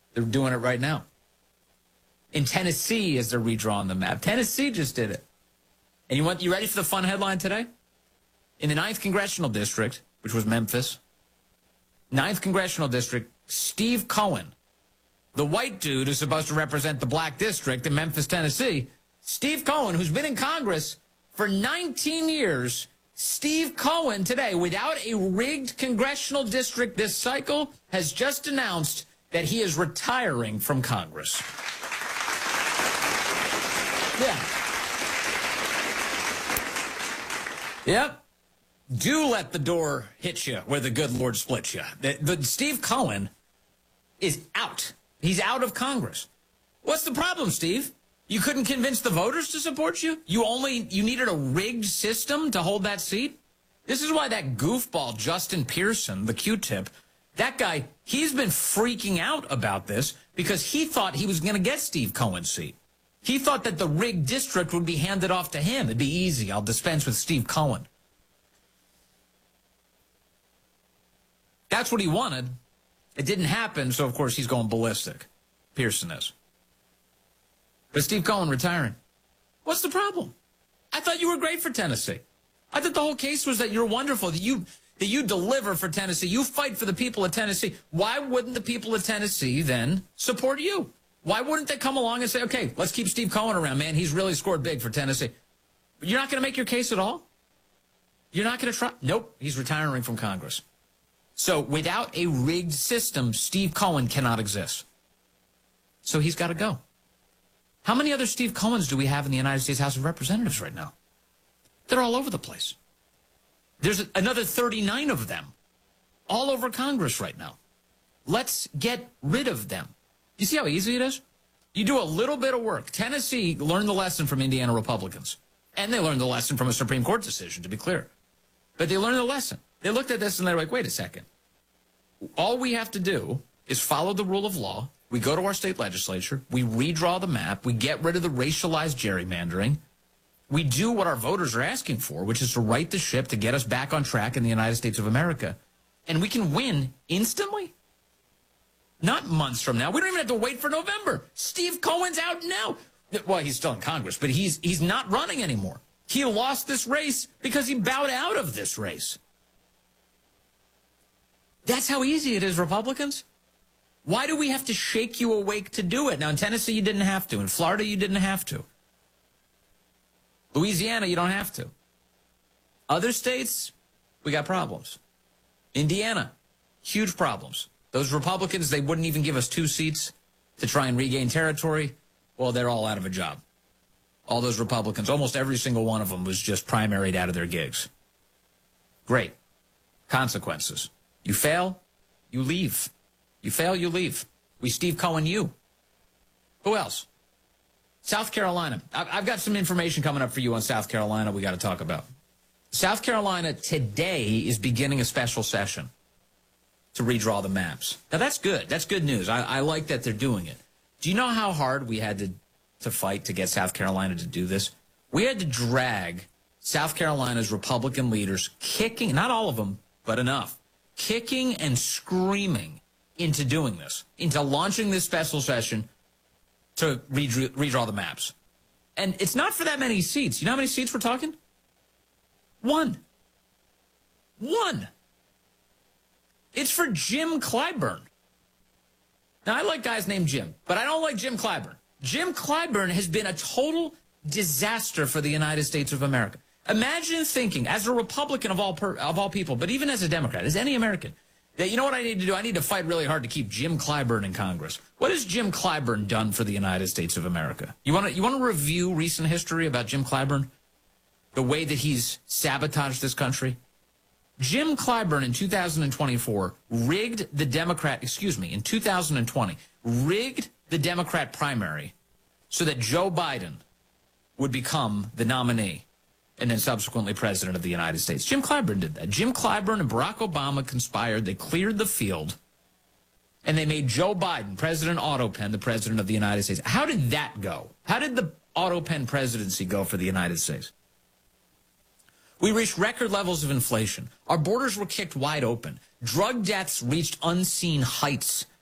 They're doing it right now. In Tennessee, as they're redrawing the map. Tennessee just did it. And you ready for the fun headline today? In the 9th Congressional District, which was Memphis, 9th Congressional District, Steve Cohen, the white dude who's supposed to represent the black district in Memphis, Tennessee, Steve Cohen, who's been in Congress for 19 years, Steve Cohen today, without a rigged congressional district this cycle, has just announced that he is retiring from Congress. Yeah. Yep. Do let the door hit you where the good Lord splits you. The Steve Cohen is out. He's out of Congress. What's the problem, Steve? You couldn't convince the voters to support you? You needed a rigged system to hold that seat? This is why that goofball Justin Pearson, the Q-tip, that guy, he's been freaking out about this because he thought he was going to get Steve Cohen's seat. He thought that the rigged district would be handed off to him. It'd be easy. I'll dispense with Steve Cohen. That's what he wanted. It didn't happen, so of course he's going ballistic. Pearson is. But Steve Cohen retiring. What's the problem? I thought you were great for Tennessee. I thought the whole case was that you're wonderful, that you deliver for Tennessee. You fight for the people of Tennessee. Why wouldn't the people of Tennessee then support you? Why wouldn't they come along and say, okay, let's keep Steve Cohen around, man. He's really scored big for Tennessee. You're not going to make your case at all? You're not going to try? Nope, he's retiring from Congress. So without a rigged system, Steve Cohen cannot exist. So he's got to go. How many other Steve Cohens do we have in the United States House of Representatives right now? They're all over the place. There's another 39 of them all over Congress right now. Let's get rid of them. You see how easy it is? You do a little bit of work. Tennessee learned the lesson from Indiana Republicans. And they learned the lesson from a Supreme Court decision, to be clear. But they learned the lesson. They looked at this and they're like, wait a second. All we have to do is follow the rule of law. We go to our state legislature. We redraw the map. We get rid of the racialized gerrymandering. We do what our voters are asking for, which is to right the ship to get us back on track in the United States of America. And we can win instantly. Not months from now. We don't even have to wait for November. Steve Cohen's out now. Well, he's still in Congress, but he's not running anymore. He lost this race because he bowed out of this race. That's how easy it is, Republicans. Why do we have to shake you awake to do it? Now, in Tennessee, you didn't have to. In Florida, you didn't have to. Louisiana, you don't have to. Other states, we got problems. Indiana, huge problems. Those Republicans, they wouldn't even give us 2 seats to try and regain territory. Well, they're all out of a job. All those Republicans, almost every single one of them was just primaried out of their gigs. Great. Consequences. You fail, you leave. You fail, you leave. We Steve Cohen you. Who else? South Carolina. I've got some information coming up for you on South Carolina we got to talk about. South Carolina today is beginning a special session to redraw the maps. Now, that's good. That's good news. I like that they're doing it. Do you know how hard we had to fight to get South Carolina to do this? We had to drag South Carolina's Republican leaders kicking, not all of them, but enough, kicking and screaming into doing this, into launching this special session to redraw the maps. And it's not for that many seats. You know how many seats we're talking? One. It's for Jim Clyburn. Now, I like guys named Jim, but I don't like Jim Clyburn. Jim Clyburn has been a total disaster for the United States of America. Imagine thinking, as a Republican of all people, but even as a Democrat, as any American, that you know what I need to do? I need to fight really hard to keep Jim Clyburn in Congress. What has Jim Clyburn done for the United States of America? You want to review recent history about Jim Clyburn? The way that he's sabotaged this country? Jim Clyburn in 2020, rigged the Democrat primary so that Joe Biden would become the nominee and then subsequently president of the United States. Jim Clyburn did that. Jim Clyburn and Barack Obama conspired. They cleared the field, and they made Joe Biden, President Autopen, the president of the United States. How did that go? How did the Autopen presidency go for the United States? We reached record levels of inflation. Our borders were kicked wide open. Drug deaths reached unseen heights